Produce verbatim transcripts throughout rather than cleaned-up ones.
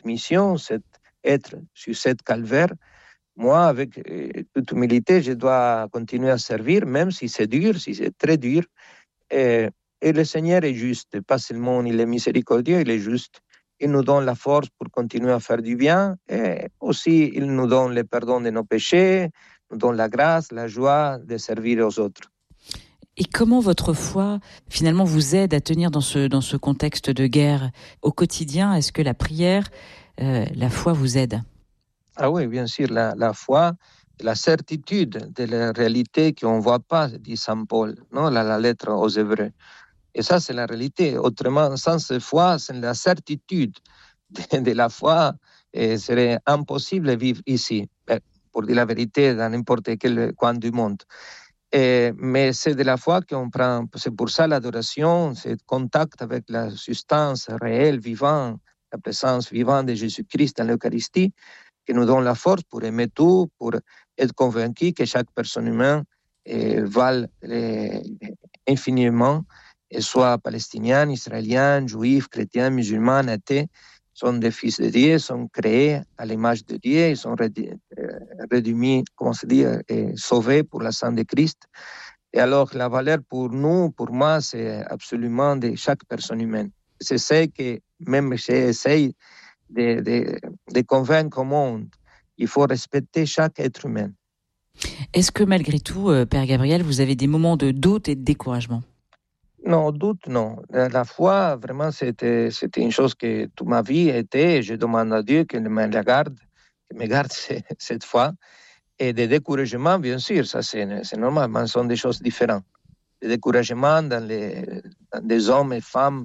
mission, cet être sur cette calvaire, moi, avec euh, toute humilité, je dois continuer à servir, même si c'est dur, si c'est très dur. Et, et le Seigneur est juste, pas seulement il est miséricordieux, il est juste. Il nous donne la force pour continuer à faire du bien et aussi il nous donne le pardon de nos péchés, nous donne la grâce, la joie de servir aux autres. Et comment votre foi, finalement, vous aide à tenir dans ce, dans ce contexte de guerre au quotidien? Est-ce que la prière, euh, la foi vous aide? Ah oui, bien sûr, la, la foi, la certitude de la réalité qu'on ne voit pas, dit Saint Paul, non, la, la lettre aux Hébreux. Et ça, c'est la réalité. Autrement, sans foi, c'est la certitude de, de la foi. Et serait impossible de vivre ici, pour dire la vérité, dans n'importe quel coin du monde. Et, mais c'est de la foi qu'on prend. C'est pour ça l'adoration, c'est le contact avec la substance réelle, vivante, la présence vivante de Jésus-Christ dans l'Eucharistie, qui nous donne la force pour aimer tout, pour être convaincu que chaque personne humaine eh, vale eh, infiniment, et soit palestinien, israélien, juif, chrétien, musulman, athée, sont des fils de Dieu, sont créés à l'image de Dieu, ils sont réduits, comment se dit, et sauvés pour la sang de Christ. Et alors, la valeur pour nous, pour moi, c'est absolument de chaque personne humaine. C'est ce que même j'essaye de, de, de convaincre au monde. Il faut respecter chaque être humain. Est-ce que malgré tout, euh, Père Gabriel, vous avez des moments de doute et de découragement? Non, doute, non. La foi, vraiment, c'était, c'était une chose que toute ma vie était. Je demande à Dieu qu'il me la garde, qu'il me garde cette foi. Et des découragements, bien sûr, ça c'est, c'est normal, mais ce sont des choses différentes. Des découragements dans, les, dans des hommes et femmes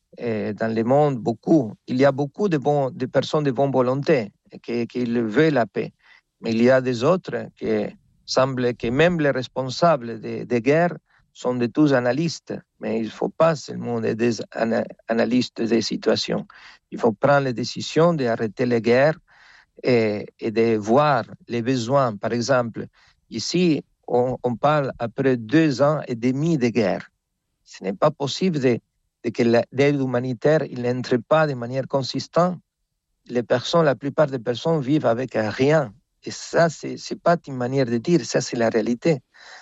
et dans le monde, beaucoup. Il y a beaucoup de, bon, de personnes de bonne volonté qui, qui veulent la paix. Mais il y a des autres qui semblent que même les responsables des de guerres sont de tous analystes. Mais il ne faut pas seulement être des analystes des situations. Il faut prendre les décisions d'arrêter les guerres et, et de voir les besoins. Par exemple, ici, on, on parle après deux ans et demi de guerre. Ce n'est pas possible de, de que l'aide humanitaire n'entre pas de manière consistante. Les personnes, la plupart des personnes vivent avec rien. Et ça, ce n'est pas une manière de dire, ça, c'est la réalité.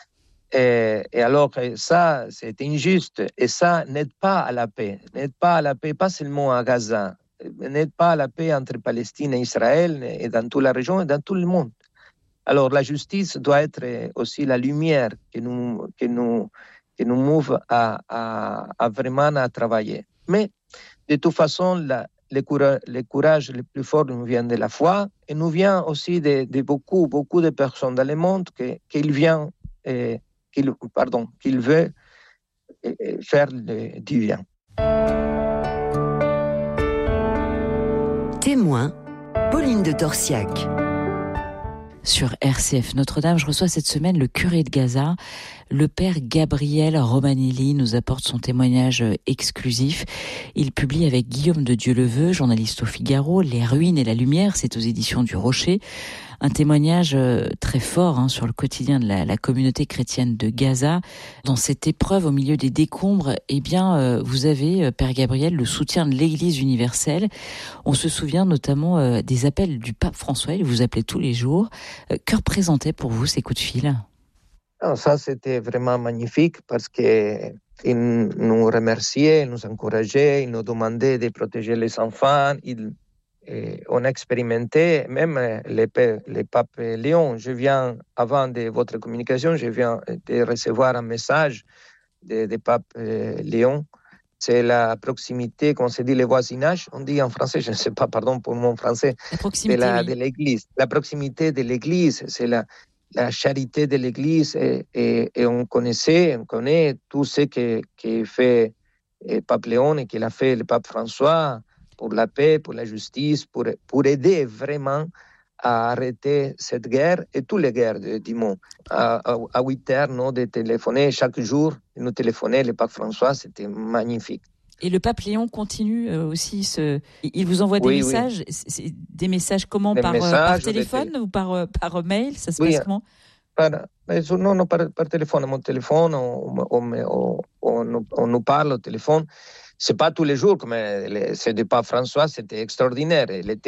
Et, et alors, ça, c'est injuste. Et ça n'aide pas à la paix. N'aide pas à la paix, pas seulement à Gaza. N'aide pas à la paix entre Palestine et Israël, et dans toute la région et dans tout le monde. Alors, la justice doit être aussi la lumière qui nous, qui nous, qui nous move à, à, à vraiment à travailler. Mais, de toute façon, la, le, courage, le courage le plus fort nous vient de la foi et nous vient aussi de, de beaucoup, beaucoup de personnes dans le monde qui, qui viennent, eh, qui, pardon, qui veulent eh, faire le, du bien. Témoin, Pauline de Torsiac. Sur R C F Notre-Dame, je reçois cette semaine le curé de Gaza. Le père Gabriel Romanelli nous apporte son témoignage exclusif. Il publie avec Guillaume de Dieuleveux, journaliste au Figaro, Les ruines et la lumière, c'est aux éditions du Rocher. Un témoignage très fort hein, sur le quotidien de la, la communauté chrétienne de Gaza. Dans cette épreuve au milieu des décombres, eh bien, euh, vous avez, Père Gabriel, le soutien de l'Église universelle. On se souvient notamment euh, des appels du pape François, il vous appelait tous les jours. Euh, que représentaient pour vous ces coups de fil? Non, ça, c'était vraiment magnifique parce qu'il nous remerciait, il nous encourageait, il nous demandait de protéger les enfants. Il, on a expérimenté, même les, les papes Léon. Je viens, avant de votre communication, je viens de recevoir un message du de pape Léon. C'est la proximité, comme on se dit, le voisinage. On dit en français, je ne sais pas, pardon pour mon français. La proximité, de, la, oui. de l'Église. La proximité de l'Église, c'est la, la charité de l'Église. Et, et, et on connaissait, on connaît tout ce que, que fait le pape Léon et qu'il a fait le pape François pour la paix, pour la justice, pour, pour aider vraiment à arrêter cette guerre et toutes les guerres du monde. À, à, à huit heures, non, de téléphoner chaque jour, de nous téléphoner, le pape François, c'était magnifique. Et le pape Léon continue euh, aussi, ce... il vous envoie des oui, messages, oui. C'est des messages comment, des par, messages, par téléphone ou par, euh, par mail, ça se oui, passe comment? par, non, non, par, par téléphone, mon téléphone, on, on, on, on, on nous parle au téléphone. c'est pas tous les jours, mais ce du pape François, c'était extraordinaire. Il était